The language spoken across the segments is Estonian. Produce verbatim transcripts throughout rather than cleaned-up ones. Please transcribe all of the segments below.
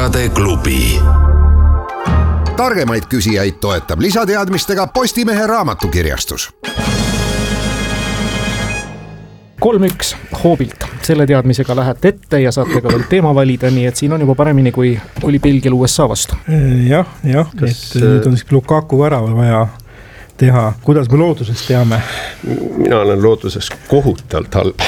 Tarkade klubi. Targemaid küsijaid toetab lisateadmistega Postimehe raamatukirjastus. kolm üks hoobilt. Selle teadmisega lähete ette ja saate ka veel teema valida, nii et siin on juba paremini, kui oli Belgial U S A vastu. Jah, jah, Kas... et nüüd on siis Lukaku värava vaja teha. Kuidas me loodusest teame? Mina olen looduses kohutavalt halb.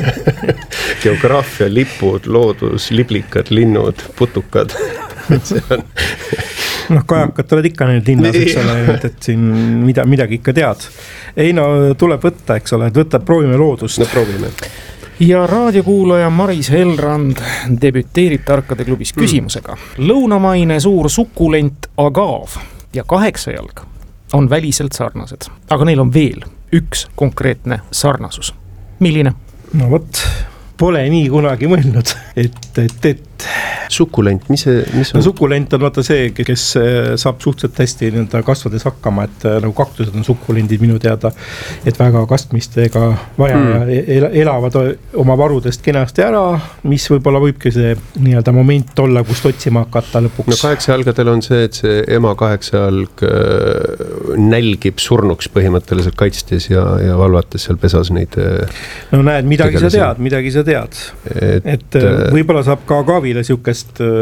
Geograafia, lipud, loodus, liblikad, linnud, putukad. See on... noh, kajakad oled ikka need linnas, eks ole, et, et siin mida, midagi ikka tead. Ei no, tuleb võtta, eks ole, et võtta, proovime loodust. No proovime. Ja raadiokuulaja Maris Helrand debüteerib Tarkade klubis küsimusega. Lõunamaine suur sukulent agav ja kaheksajalg on väliselt sarnased, aga neil on veel üks konkreetne sarnasus. Milline? No võt, pole nii kunagi mõelnud, et, et, et sukulent, mis see mis on? No, sukulent on vaata see, kes saab suhteliselt hästi nii-öelda kasvades hakkama, et nagu kaktused on sukulendid minu teada, et väga kastmistega vaja mm. ja elavad oma varudest kenasti ära, mis võib-olla võibki see nii-öelda moment olla, kust otsima hakata lõpuks. No kaheksajalgadel on see, et see ema kaheksajalg nälgib surnuks põhimõtteliselt kaitstes ja, ja valvates seal pesas neid. No näed, midagi tegelasi. sa tead, midagi sa tead. Et, et võib-olla saab ka kaavile siukest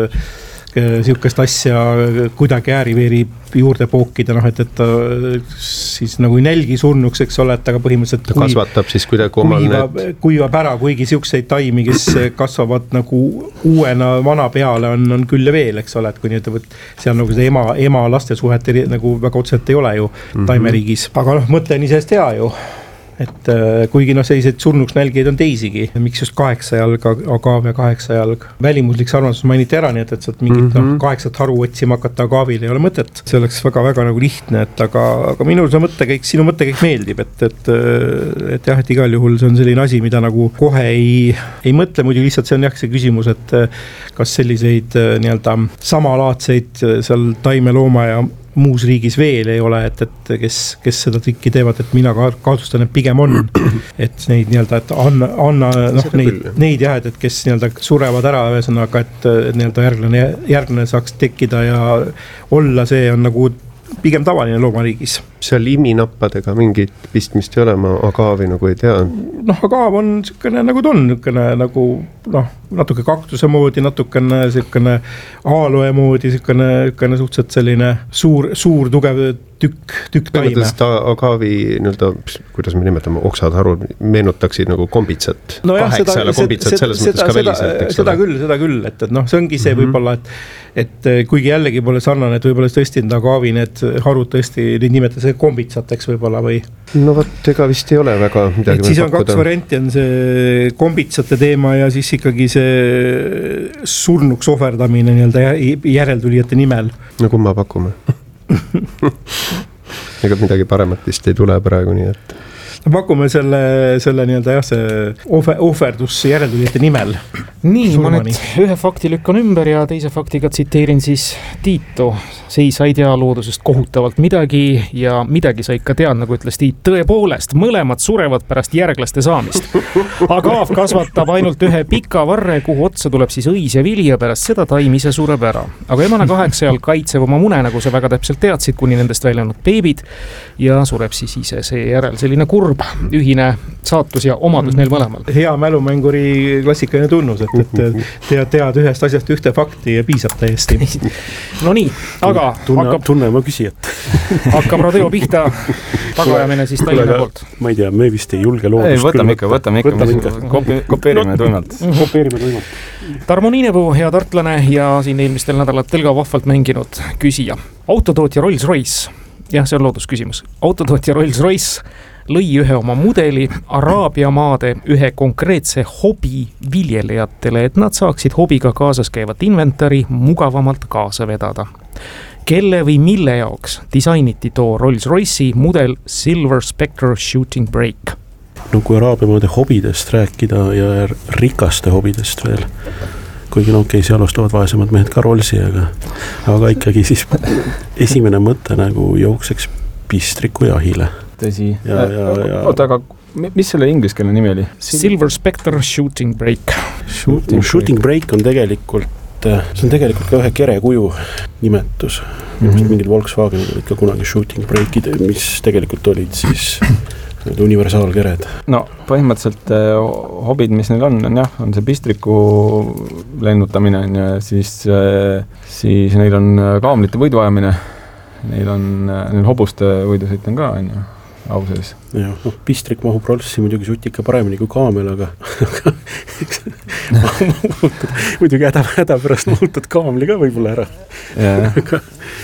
siukest asja kuidagi ääriveeri juurde pookida, noh, et, et ta siis nagu ei nälgi surnuks, eks ole, et aga põhimõtteliselt kui, kasvatab siis kuidagi omal kuivab, need kuivab ära, kuigi siukseid taimi, kes kasvavad nagu uuena vana peale on, on küll veel, eks ole, et kui nii, et seal nagu seda ema, ema laste suhet nagu väga otseselt ei ole ju mm-hmm. taimeriigis, aga noh, mõte on isest hea ju. Et kuigi noh, selliseid surnuks nälgeid on teisigi, miks just kaheksajalg, agav ja kaheksajalg. Välimuslik sarnasus mainiti ära, nii et, et sealt mingit mm-hmm. no, kaheksat haru otsima hakata agavil ei ole mõtet. See oleks väga-väga nagu lihtne, et aga, aga minul see mõttekäik, sinu mõttekäik meeldib, et, et, et jah, et igal juhul see on selline asi, mida nagu kohe ei, ei mõtle, muidu lihtsalt see on jah see küsimus, et kas selliseid nii-öelda samalaadseid seal taimelooma ja muus riigis veel ei ole, et, et kes, kes seda trikki teevad, et mina kaotustan, et pigem on, et neid nii-öelda, et anna, anna noh, neid, neid jah, et, et kes nii-öelda surevad ära ühesõnaga, et nii-öelda järglane, järglane saaks tekkida ja olla, see on nagu pigem tavaline loomariigis. Seal iminappadega mingit pistmist ei ole, ma agaavi nagu ei tea. Noh, agaav on niisugune nagu ta on, niisugune nagu noh, natuke kaktuse moodi, natukene niisugune aaloe moodi, niisugune, niisugune suhteliselt selline suur, suur tugev tükk, tükk taime. Agaavi, nii-öelda, kuidas me nimetame, oksad haru, meenutaksid nagu kombitsat. No jah, kaheksa seda, kombitsat seda, selles mõttes seda, ka väliselt. Seda, seda küll, seda küll, et, et noh, see ongi see mm-hmm. võib-olla, et, et kuigi jällegi pole sarnane, et võib-olla tõesti enda agaavi need harud tõesti, neid nimeta see kombitsateks võib-olla või? No võt, ega vist ei ole väga midagi. Et siis on pakkuda. Kaks varianti, on see kombitsate teema ja siis ikkagi see surnuks ohverdamine nii-öelda järeltulijate nimel. No kumma pakume? ega midagi paremat vist ei tule praegu nii, et pakume selle, selle nii-öelda jah, see ohver, ohverdus järeltulijate nimel. Nii, Surmani. Ma nüüd ühe fakti lükkan ümber ja teise faktiga tsiteerin siis Tiito. See sa ei tea loodusest kohutavalt midagi ja midagi sa ikka tead, nagu ütles Tiit. Tõepoolest, mõlemad surevad pärast järglaste saamist. Agaav kasvatab ainult ühe pika varre, kuhu otsa tuleb siis õis ja vili ja pärast seda taim ise sureb ära. Aga emana kaheksajal kaitseb oma mune, nagu sa väga täpselt teadsid, kuni nendest väljanud beebid ja sureb siis ise seejärel. Selline kurb ühine saatus ja omadus neil mõlemal. Hea mälumänguri klassikaline tunnus, et, et tead, tead ühest asjast ühte fakti ja piisab täiesti. No nii, aga tunne, hakkab, tunne ma küsijat. hakkab Rodeo pihta tagajamine siis Tallinna poolt. Ma ei tea, me vist ei julge loodust. Ei, võtame ikka, võtame ikka, võtame ikka. Kopi, kopeerime no, tuimalt. Kopeerime tuimalt. Tarmo Niinepuu, hea tartlane ja siin eelmistel nädalatel ka vahvalt mänginud küsija. Autotootja Rolls-Royce, jah, see on loodusküsimus. Autotootja Rolls-Royce lõi ühe oma mudeli Araabia maade ühe konkreetse hobi viljelejatele, et nad saaksid hobiga kaasas käivat inventari mugavamalt kaasa vedada. Kelle või mille jaoks disainiti too Rolls-Royce'i mudel Silver Spectre Shooting Brake? No kui Araabia maade hobidest rääkida ja rikaste hobidest veel, kuigi no okei, seal ostavad vaesemad mehed ka Rollsi, aga, aga ikkagi siis esimene mõte nagu jookseks pistriku jahile. Tõsi. Ja, ja, ja. Oota, aga mis selle ingliskeelne nimi oli? Silver Spectre Shooting Brake. Shooting, shooting Brake on tegelikult et see on tegelikult ka ühe kerekuju nimetus. Minu meelest mingid Volkswagenid olid ka kunagi shooting break'id, mis tegelikult olid siis need universaalkered. No põhimõtteliselt eh, hobid, mis neil on, on jah, on see pistriku lennutamine on ja siis, eh, siis neil on kaamlite võiduajamine, neil on neil hobuste võidusõit on ka on ju, au sees. Jah, noh, pistrik mahub rolssi muidugi sutika paremini kui kaamel, aga muidugi häda, häda pärast mahutad kaamli ka võib-olla ära. aga,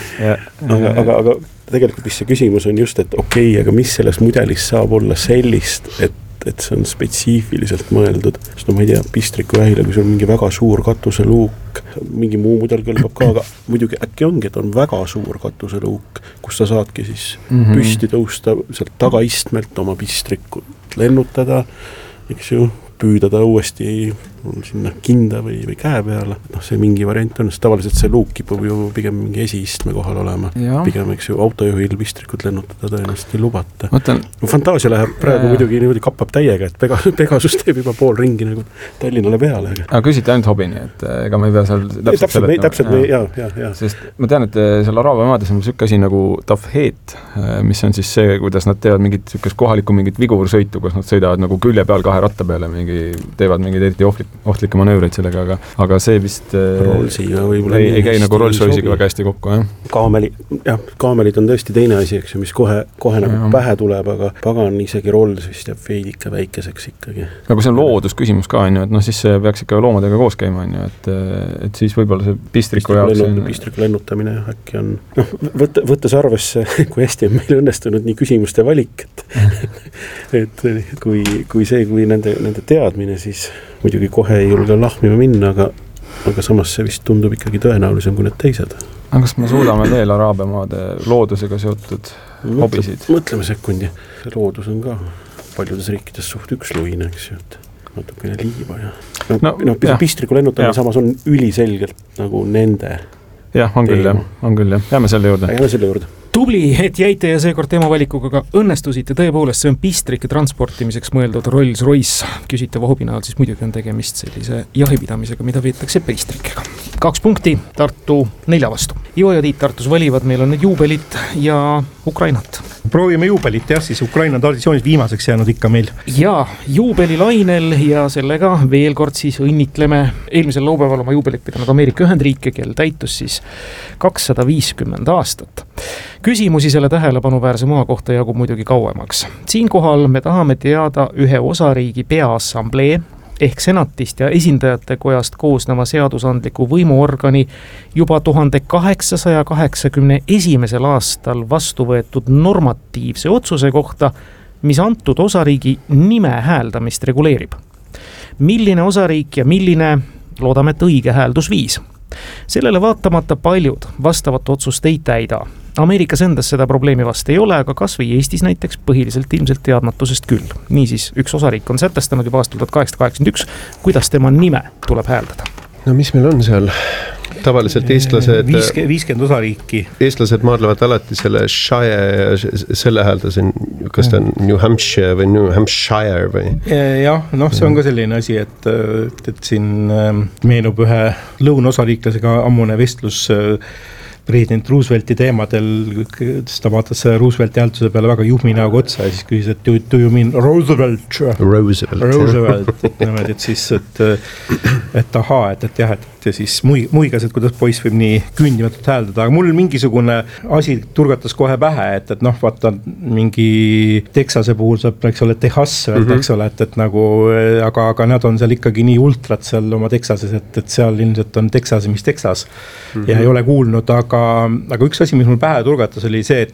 aga, aga, aga tegelikult mis see küsimus on just, et okei, okay, aga mis sellest mudelist saab olla sellist, et, et see on spetsiifiliselt mõeldud. Sest no ma ei tea, pistriku vähile, kui see on mingi väga suur katuseluuk, mingi muu mudel kõlbab ka, aga muidugi äkki ongi, et on väga suur katuseluuk, kus sa saadki siis mm-hmm. püsti tõusta sealt tagaistmelt oma pistrikut lennutada, eks ju, püüda ta uuesti sinna kinda või, või käe peale. Noh, see mingi variant on, sest tavaliselt see luuk kipub ju pigem mingi esiistme kohal olema. Ja. Pigem, eks ju, autojuhil pistrikut lennutada tõenäoliselt ei lubata. Mõtlen... Fantaasia läheb praegu ja. Muidugi niimoodi kappab täiega, et Pegasus, Pegasus teeb juba pool ringi nagu Tallinnale peale. Aga, aga küsite ainult hobini, et ega ma ei pea seal täpselt, täpselt seletama. Täpselt, me, ja, ja, ja. Sest ma tean, et seal Araabia maades on sükke asi nagu tafheet, mis on siis see, kuidas nad teevad mingit sükest kohalikku mingit vigursõitu, kus nad sõidavad nagu külje peal kahe ratta peale, mingi, teevad mingeid eriti ohtlik, ohtlikke manöövreid sellega, aga, aga see vist Rollsiga võib-olla ei, ei käi nagu Rolls-Royce'iga väga hästi kokku, jah? Kaameli, jah, kaamelid on tõesti teine asi, eks ju, mis kohe, kohe nagu ja. Pähe tuleb, aga pagan isegi Rolls vist jääb veidike väikeseks ikkagi. Aga see on loodusküsimus ka, on ju, et noh, siis see peaks ikka loomadega koos käima, on ju, et, et siis võib-olla see pistriku jaoks lennu, on... Pistriku lennutamine äkki on, noh, võt, võttes arvesse, kui hästi on meil õnnestunud nii küsimuste valik, et, et kui, kui see, kui nende, nende teadmine, siis muidugi kohe ei julge lahmima minna, aga, aga samas see vist tundub ikkagi tõenäolisem kui need teised. Aga kas me suudame veel Araabia maade loodusega seotud hobisid? Mõtleme sekundi. Loodus on ka paljudes riikides suht üksluine, eks ju, et natukene liiva ja no, no, no pistriku lennutamine samas on üliselgelt nagu nende jah, on küll jah, on küll jah, jääme selle juurde. Jääme selle juurde. Tubli, et jäite ja seekord teema valikuga ka õnnestusite, tõepoolest see on pistrike transportimiseks mõeldud Rolls-Royce. Küsitava hobi näol siis muidugi on tegemist sellise jahipidamisega, mida veetakse pistrikega. Kaks punkti, Tartu nelja vastu. Ivo ja Tiit Tartus valivad, meil on need juubelit ja Ukrainat. Proovime juubelit, jah, siis Ukraina traditsioonis viimaseks jäänud ikka meil. Ja juubelilainel ja sellega veel kord siis õnnitleme eelmisel laupäeval oma juubelit pidanud Ameerika Ühendriike, kel täitus siis kakssada viiskümmend aastat. Küsimusi selle tähelepanuväärse maa kohta jagub muidugi kauemaks. Siinkohal me tahame teada ühe osariigi peaassamblee ehk senatist ja esindajate kojast koosneva seadusandliku võimuorgani juba tuhande kaheksasaja kaheksakümne esimesel aastal vastu võetud normatiivse otsuse kohta, mis antud osariigi nime hääldamist reguleerib. Milline osariik ja milline, loodame, et õige hääldusviis. Sellele vaatamata paljud vastavat otsust ei täida. Ameerikas endas seda probleemi vast ei ole, aga kas või Eestis näiteks põhiliselt ilmselt teadmatusest küll. Niisiis, üks osariik on sätestanud juba aastal tuhat kaheksasada kaheksakümmend üks, kuidas tema nime tuleb hääldada. No mis meil on seal? Tavaliselt eestlased... viiskümmend osariiki. Eestlased maadlevad alati selle Shire ja selle hääldasin, kas ta on New Hampshire või New Hampshire või? Jah, noh, see on ka selline asi, et, et siin meenub ühe lõunosariiklasega ammune vestlus president Roosevelti teemadel, ta vaatas Roosevelti häälduse peale väga juhmi näoga otsa ja siis küsis, et do, do you mean Roosevelt? Roosevelt. Roosevelt, et, niimoodi, et siis, et, et ahaa, et, et jah, et ja siis muigas, et kuidas poiss võib nii küündimatult hääldada, aga mul mingisugune asi turgatas kohe pähe, et, et noh, vaata mingi Texase puhul saab, eks ole, Texas öelda, mm-hmm. eks ole, et, et nagu, aga, aga nad on seal ikkagi nii ultrat seal oma Texases, et, et seal ilmselt on Texas, mis Texas mm-hmm. ja ei ole kuulnud, aga Aga, aga üks asi, mis mul pähe turgatas, oli see, et,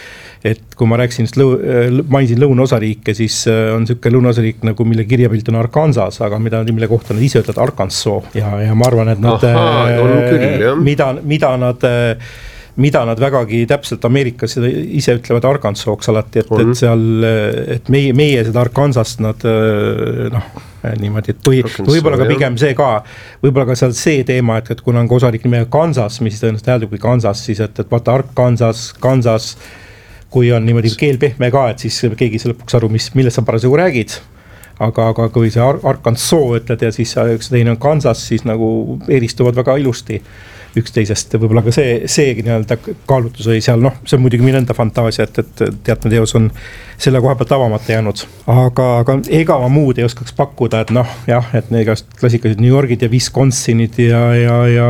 et kui ma rääkisin, lõu, mainisin lõunaosariike, siis on selline lõunaosariik, nagu mille kirjapilt on Arkansas, aga mida, mille kohta nad ise ütlevad Arkansas. Ja, ja ma arvan, et nad, Aha, küll, mida, mida nad... mida nad vägagi täpselt Ameerikas ise ütlevad Arkansas alati, et, et seal, et meie, meie seda Arkansast nad noh, niimoodi, et või, võib-olla ka pigem see ka, võib-olla ka seal see teema, et, et kuna on ka osariik nimega Kansas, mis tõenäoliselt hääldub kui Kansas, siis et, et vaata Arkansas, Kansas, kui on niimoodi keel pehme ka, et siis keegi see lõpuks aru, mis, millest sa parasjagu räägid. aga, aga kui see Ar- Arkansas ütled ja siis üks teine on Kansas, siis nagu eristuvad väga ilusti üksteisest, võib-olla ka see, see nii-öelda kaalutlus oli seal, noh, see on muidugi minu enda fantaasia, et, et teatme teos on selle koha pealt avamata jäänud. Aga, aga ega ma muud ei oskaks pakkuda, et noh, jah, et need klassikalised New Yorgid ja Wisconsinid ja, ja, ja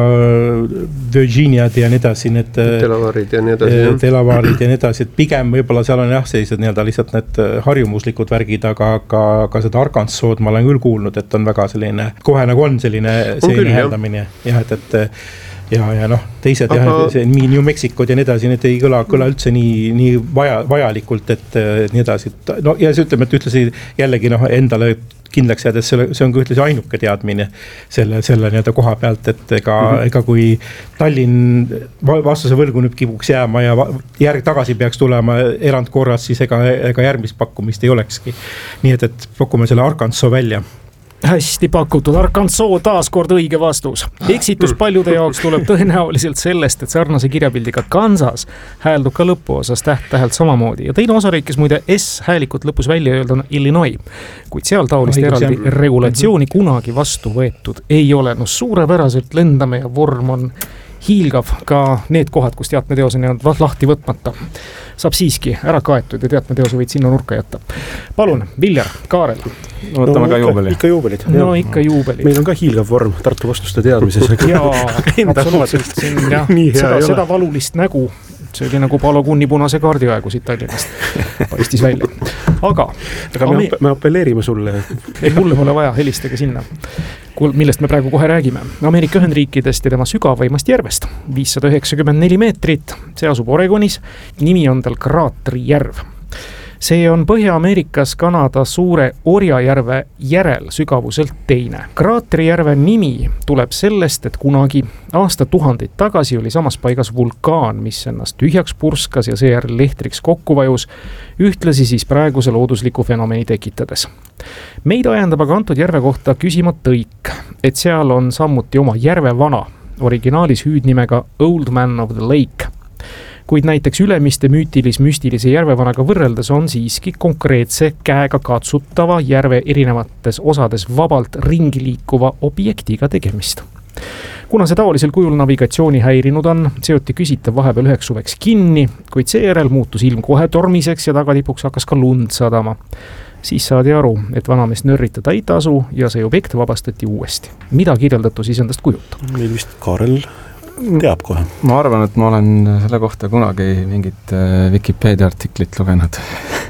Virginiad ja nii edasi, need Delaware'id ja nii edasi. Delaware'id ja nii edasi, et pigem võib-olla seal on jah, sellised nii-öelda lihtsalt need harjumuslikud värgid, aga ka, ka seda Arkansas'd ma olen küll kuulnud, et on väga selline, kohe nagu on selline, selline hääldamine, jah, et, et ja, ja noh, teised Aha. jah, see New Mexicod ja nii edasi, need ei kõla, kõla üldse nii, nii vaja, vajalikult, et nii edasi. No ja see ütleme, et ütlesi jällegi noh, endale kindlaks jäädes, see on ka ütlesi ainuke teadmine selle, selle nii-öelda koha pealt, et ega, mm-hmm. ega kui Tallinn vastuse võlgu nüüd kibuks jääma ja järg tagasi peaks tulema erandkorras, siis ega, ega järgmist pakkumist ei olekski. Nii et, et pakume selle Arkansas välja. Hästi pakutud, Arkansas taas kord õige vastus. Eksitus paljude jaoks tuleb tõenäoliselt sellest, et sarnase kirjapildiga Kansas hääldub ka lõpuosas täht-tähelt samamoodi. Ja teine osariikis muide S-häälikut lõpus välja öelda on Illinois, kuid seal taolist eraldi regulatsiooni kunagi vastu võetud ei ole. No suurepäraselt lendame ja vorm on hiilgav, ka need kohad, kus teatmeteos on jäänud lahti võtmata. Saab siiski ära kaetud ja teatmeteose võid sinna nurka jätta. Palun, Viljar, Kaarel. No, võtame no, ka juubeli. Ikka juubelid. No ikka juubelid. Meil on ka hiilgav vorm Tartu vastuste teadmises. Jaa, absoluutselt. Siin, jah, seda, seda valulist nägu. See oli nagu Paolo Kunni punase kaardi aegu siit Tallinnast. Paistis välja. Aga, aga me, me apelleerime sulle. Ei, mulle pole vaja, helistage sinna. Millest me praegu kohe räägime. Ameerika Ühendriikidest ja tema sügavaimast järvest. viissada üheksakümmend neli meetrit. See asub Oregonis. Nimi on tal Kraatri järv. See on Põhja-Ameerikas Kanada suure Orjajärve järel sügavuselt teine. Kraatri järve nimi tuleb sellest, et kunagi aasta tuhandeid tagasi oli samas paigas vulkaan, mis ennast tühjaks purskas ja seejärel lehtriks kokku vajus, ühtlasi siis praeguse loodusliku fenomeni tekitades. Meid ajendab aga antud järve kohta küsima tõik, et seal on sammuti oma järve vana, originaalis hüüdnimega Old Man of the Lake. Kuid näiteks Ülemiste müütilis-müstilise järvevanaga võrreldes on siiski konkreetse käega katsutava järve erinevates osades vabalt ringi liikuva objektiga tegemist. Kuna see taolisel kujul navigatsiooni häirinud on, seoti küsitav vahepeal üheks suveks kinni, kuid seejärel muutus ilm kohe tormiseks ja tagatipuks hakkas ka lund sadama. Siis saadi aru, et vanamest nörritada ei tasu ja see objekt vabastati uuesti. Mida kirjeldatu siis endast kujutab? Meil vist Kaarel teab kohe. Ma arvan, et ma olen selle kohta kunagi mingit Wikipedia artiklit lugenud.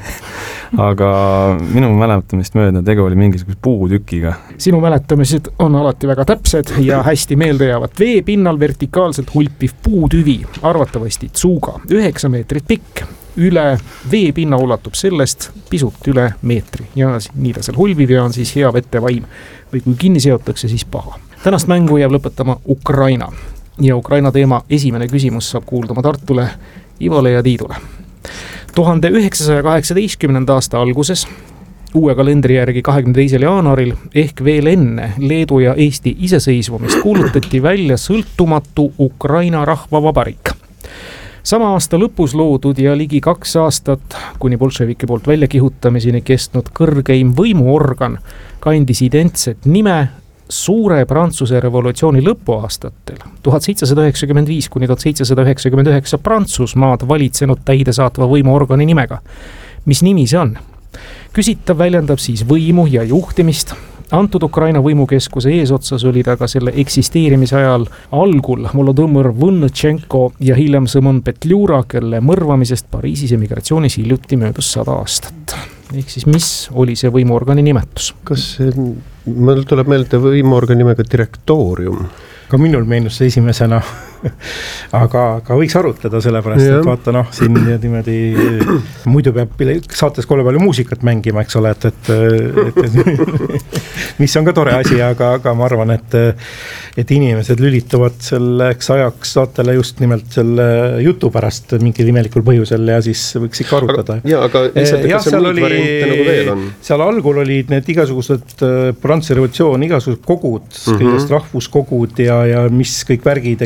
Aga minu mäletamist mööda tegu oli mingisuguse puutükiga. Sinu mäletamised on alati väga täpsed ja hästi meelde jäävad. Vee pinnal vertikaalselt hulpiv puutüvi, arvatavasti tsuuga, üheksa meetrit pikk. Üle vee pinna ulatub sellest pisut üle meetri ja nii ta seal hulviv ja on siis hea vetevaim või kui kinni seotakse, siis paha. Tänast mängu jääb lõpetama Ukraina. Ja Ukraina teema esimene küsimus saab kuulduma Tartule, Ivole ja Tiidule. tuhande üheksasaja kaheksateistkümnenda aasta alguses, uue kalendri järgi kahekümne teisel jaanuaril ehk veel enne Leedu ja Eesti iseseisvumist kuulutati välja sõltumatu Ukraina rahvavabariik. Sama aasta lõpus loodud ja ligi kaks aastat kuni bolševike poolt väljakihutamiseni kestnud kõrgeim võimuorgan kandis identset nime suure Prantsuse revolutsiooni lõpuaastatel tuhat seitsesada üheksakümmend viis kuni tuhat seitsesada üheksakümmend üheksa Prantsusmaad valitsenud täidesaatva võimuorgani nimega. Mis nimi see on? Küsitav väljendab siis võimu ja juhtimist. Antud Ukraina võimukeskuse eesotsas oli ta ka selle eksisteerimise ajal algul Volodõmõr Võnnetšenko ja hiljem Sõmon Petljura, kelle mõrvamisest Pariisis emigratsioonis hiljuti möödus sada aastat. Ehk siis mis oli see võimuorgani nimetus? Kas see, meil tuleb meelde võimuorgani nimega direktoorium? Ka minul meenus see esimesena, aga, aga võiks arutleda sellepärast, ja. Et vaata noh, siin niimoodi, muidu peab saates kolle palju muusikat mängima, eks ole, et, et, et, et mis on ka tore asi, aga, aga ma arvan, et, et inimesed lülituvad selleks ajaks saatele just nimelt selle jutu pärast mingil imelikul põhjusel ja siis võiks ikka arutada. Ja, aga lihtsalt, ja, kas see muid variante nagu veel on? Seal algul olid need igasugused Prantsuse revolutsioon, igasugused kogud, mm-hmm. kõigest rahvuskogud ja ja mis kõik värgid, eks ole, et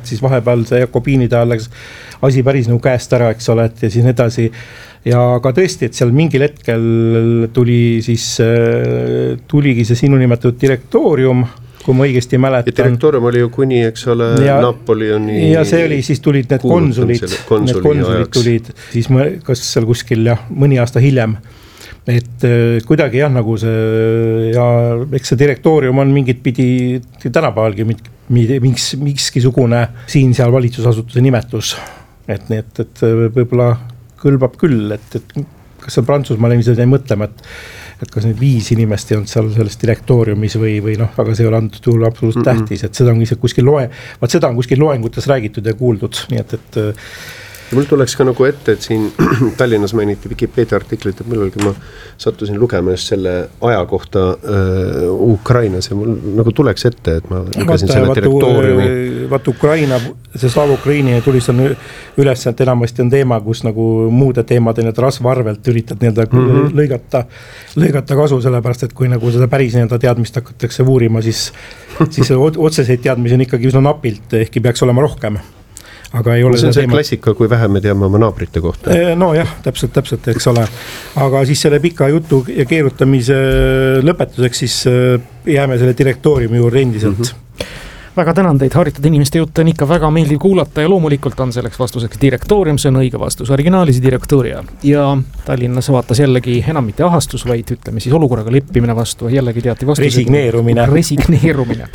et siis vahepeal see Jakobiinide ajal läks asi päris nagu käest ära, eks ole, et ja siis edasi. Ja ka tõesti, et seal mingil hetkel tuli siis, tuligi see sinu nimetatud direktoorium, kui ma õigesti mäletan. Ja direktoorium oli ju kuni, eks ole, ja, Napoleoni. Ja see oli, siis tulid need konsulid, need konsulid tulid, siis ma, kas seal kuskil jah, mõni aasta hiljem. Et kuidagi jah, nagu see, ja eks see direktoorium on mingit pidi tänapäevalgi miks, mikskisugune siin-seal valitsusasutuse nimetus. Et nii, et, et võib-olla kõlbab küll, et, et kas seal Prantsusmaal ilmselt jäi mõtlema, et et kas need viis inimest ei olnud seal selles direktooriumis või, või noh, aga see ei ole antud juhul absoluutselt mm -mm. tähtis, et seda on kuskil loe, vaat seda on kuskil loengutes räägitud ja kuuldud, nii et, et ja mul tuleks ka nagu ette, et siin Tallinnas mainiti Wikipedia artiklit, et millalgi ma sattusin lugema just selle aja kohta äh, Ukrainas ja mul nagu tuleks ette, et ma lugesin selle vaatu, direktooriumi. Vaat Ukraina, see Slava Ukraini tulis on üles, et enamasti on teema, kus nagu muude teemade need rasva arvelt üritad nii-öelda mm -hmm. lõigata, lõigata kasu, sellepärast, et kui nagu seda päris nii-öelda teadmist hakatakse uurima, siis, siis otseseid teadmisi on ikkagi üsna napilt, ehkki peaks olema rohkem. Aga ei ole see on see teema. Klassika, kui vähe me teame oma naabrite kohta. No jah, täpselt, täpselt, eks ole. Aga siis selle pika jutu ja keerutamise lõpetuseks siis jääme selle direktooriumi juurde endiselt. Mm -hmm. Väga tänan teid, haritud inimeste jutte on ikka väga meeldiv kuulata ja loomulikult on selleks vastuseks direktoorium, see on õige vastus, originaalis direktooria. Ja Tallinnas vaatas jällegi enam mitte ahastus, vaid ütleme siis olukorraga leppimine vastu, jällegi teati vastus. Resigneerumine. Resigneerumine.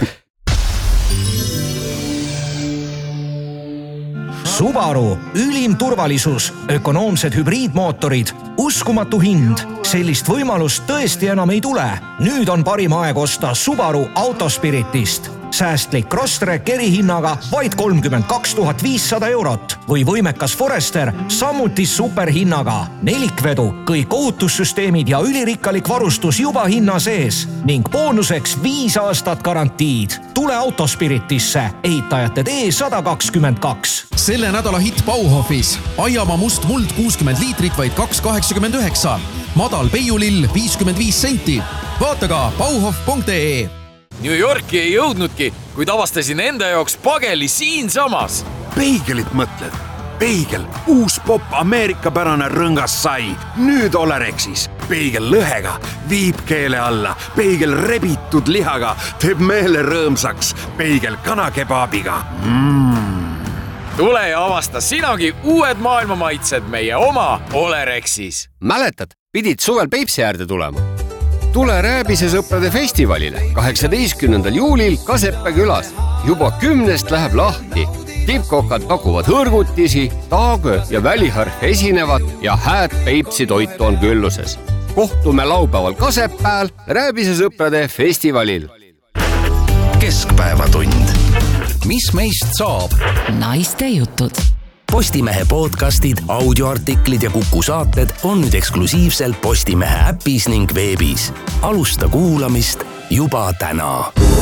Subaru, ülim turvalisus, ökonoomsed hübriidmootorid, uskumatu hind. Sellist võimalust tõesti enam ei tule. Nüüd on parim aeg osta Subaru Autospiritist. Säästlik Crosstrek erihinnaga vaid kolmkümmend kaks tuhat viissada eurot või võimekas Forester samuti superhinnaga. Nelikvedu, kõik ohutussüsteemid ja ülirikkalik varustus juba hinna sees ning boonuseks viis aastat garantiid. Tule Autospiritisse, ehitajate tee sada kakskümmend kaks. Selle nädala hitt Bauhofis. Aiamaa must muld kuuskümmend liitrit vaid kaks kaheksakümmend üheksa. Madal peiulill viiskümmend viis senti. Vaata ka bauhof punkt ee. New Yorki ei jõudnudki, kuid avastasin enda jaoks pageli siinsamas. Peigelit mõtled? Peigel, uus pop ameerikapärane rõngas sai. Nüüd Olerexis. Peigel lõhega, viib keele alla. Peigel rebitud lihaga, teeb meele rõõmsaks. Peigel kanakebaabiga. Mm. Tule ja avasta sinagi uued maailmamaitsed meie oma Olerexis. Mäletad, pidid suvel Peipsi äärde tulema? Tule Rääbise sõprade festivalile kaheksateistkümnendal juulil Kaseppe külas. Juba kümnest läheb lahti. Tippkokad pakuvad hõrgutisi, taagö ja väliharf esinevad ja hääd Peipsi toitu on külluses. Kohtume laupäeval Kasepääl Rääbise sõprade festivalil. Keskpäevatund. Mis meist saab? Naiste jutud. Postimehe podcastid, audioartiklid ja Kuku saated on nüüd eksklusiivselt Postimehe äpis ning veebis. Alusta kuulamist juba täna.